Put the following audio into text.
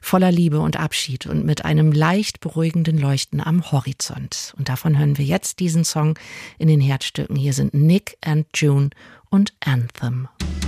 voller Liebe und Abschied und mit einem leicht beruhigenden Leuchten am Horizont. Und davon hören wir jetzt diesen Song in den Herzstücken. Hier sind Nick and June und Anthem.